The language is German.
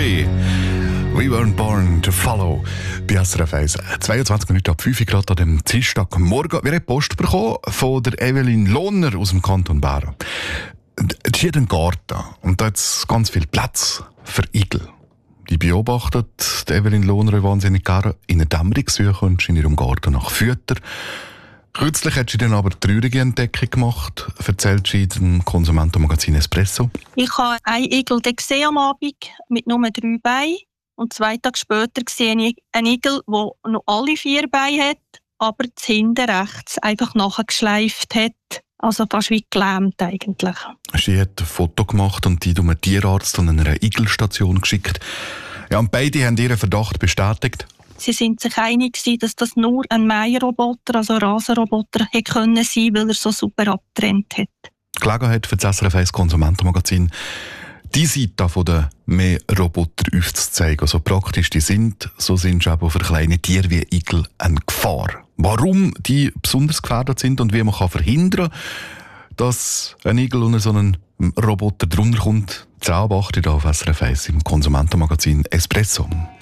Joey. We weren't born to follow. Bei SRF 1. 22 Minuten ab 5 Grad an dem Dienstagmorgen. Wir haben Post bekommen von der Evelyn Lohner aus dem Kanton Bern. Die hat einen Garten und da hat es ganz viel Platz für Igel. Die beobachtet die Evelyn Lohner wahnsinnig gerne in einer Dämmerungssuche und in ihrem Garten nach Futter. Kürzlich hat sie dann aber eine traurige Entdeckung gemacht, erzählt sie im Konsumentenmagazin Espresso. Ich habe einen Igel gesehen am Abend mit nur 3 Beinen. Und 2 Tage später sehe ich einen Igel, der noch alle 4 Beine hat, aber das hinten rechts einfach nachgeschleift hat. Also fast wie gelähmt eigentlich. Sie hat ein Foto gemacht und die einem Tierarzt an einer Igelstation geschickt. Ja, und beide haben ihren Verdacht bestätigt. Sie sind sich einig, dass das nur ein Mähroboter, also ein Rasenroboter, hätte können sein, weil er so super abgetrennt hat. Gelegenheit für das SRF 1 Konsumentenmagazin, die Seite von den Mähroboter aufzuzeigen. So praktisch die sind, so sind sie aber für kleine Tiere wie Igel eine Gefahr. Warum die besonders gefährdet sind und wie man verhindern kann, dass ein Igel unter so einen Roboter drunter kommt, beobachtet auf SRF 1 im Konsumentenmagazin Espresso.